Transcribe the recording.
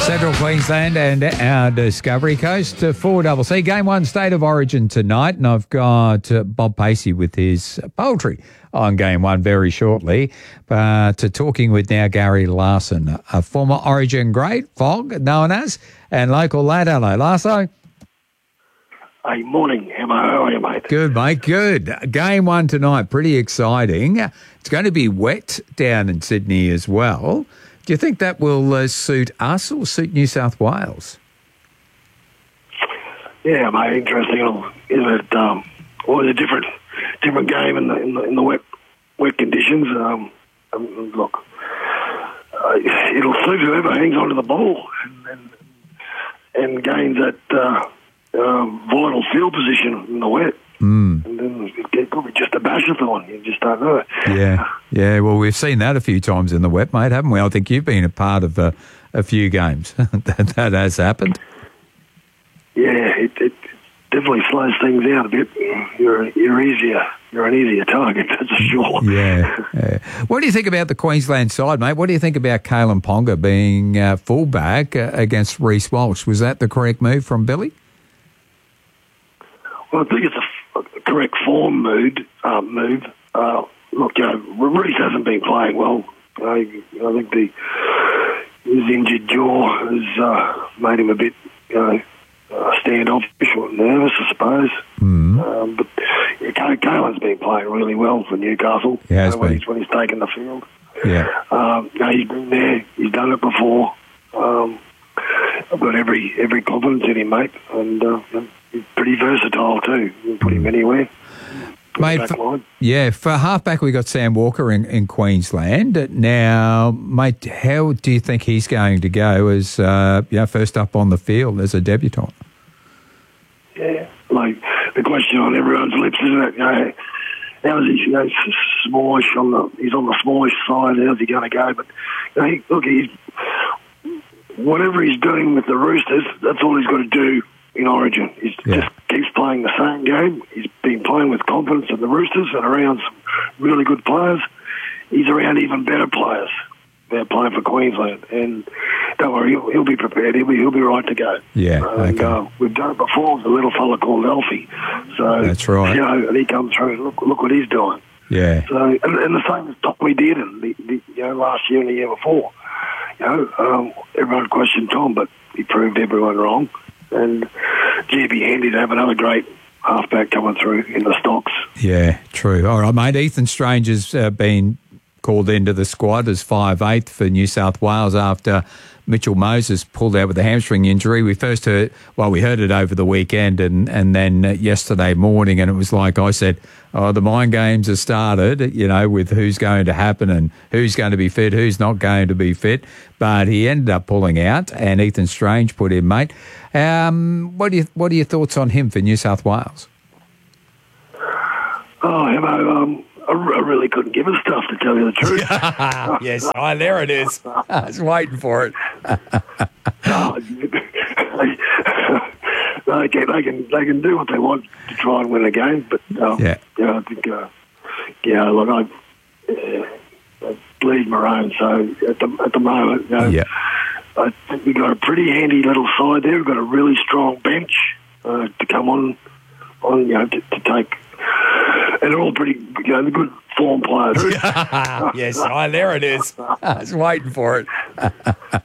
Central Queensland and our Discovery Coast to 4CC. Game 1, State of Origin tonight, and I've got Bob Pacey with his poetry on Game 1 very shortly. But talking with now Gary Larson, a former Origin great, Fog, known as, and local lad. Hello, Larso. Hey, morning, Emma. How are you, mate? Good, mate, good. Game 1 tonight, pretty exciting. It's going to be wet down in Sydney as well. Do you think that will suit us or suit New South Wales? Yeah, mate. Interesting, isn't it? Always a different game in the wet conditions. Look, it'll suit whoever hangs onto the ball and gains that vital field position in the wet. And then it could be just a bashathon. You just don't know. Yeah. Well, we've seen that a few times in the wet, mate, haven't we? I think you've been a part of a few games that has happened. Yeah, it definitely slows things out a bit. You're an easier target, that's for sure. Yeah. What do you think about the Queensland side, mate? What do you think about Kalen Ponga being fullback against Reece Walsh? Was that the correct move from Billy? Well, I think it's a correct form move. Look, Reece hasn't been playing well. I think his injured jaw has made him a bit, standoffish or nervous, I suppose. But Kalen's been playing really well for Newcastle. Yeah, when he's taken the field. Yeah. He's been there. He's done it before. I've got every confidence in him, mate, and he's pretty versatile too. You can put him anywhere. Mate, for halfback we got Sam Walker in Queensland. Now, mate, how do you think he's going to go as first up on the field as a debutant? Yeah, like the question on everyone's lips, isn't it? How's he? Smallish he's on the smallish side. How's he going to go? But he's whatever he's doing with the Roosters, that's all he's got to do in Origin. He just keeps playing the same game. He's been playing with confidence in the Roosters and around some really good players. He's around even better players. They're playing for Queensland, and don't worry, he'll be prepared. He'll be right to go. Yeah, okay. We've done it before with a little fella called Alfie. So that's right. And he comes through. Look what he's doing. Yeah. So and the same as Tommy did, and last year and the year before. Everyone questioned Tom, but he proved everyone wrong. And it'd be handy to have another great halfback coming through in the stocks. Yeah, true. All right, mate. Ethan Strange has been called into the squad as 5'8" for New South Wales after Mitchell Moses pulled out with a hamstring injury. We heard it over the weekend and then yesterday morning, and it was like I said, the mind games have started, with who's going to happen and who's going to be fit, who's not going to be fit. But he ended up pulling out, and Ethan Strange put in, mate. What are your thoughts on him for New South Wales? I really couldn't give a stuff, to tell you the truth. Yes, there it is. I was waiting for it. They can do what they want to try and win a game, but I think I bleed Maroon. So at the moment, I think we've got a pretty handy little side there. We've got a really strong bench to come on to take. And they're all pretty, the good form players. Yes, there it is. I was waiting for it.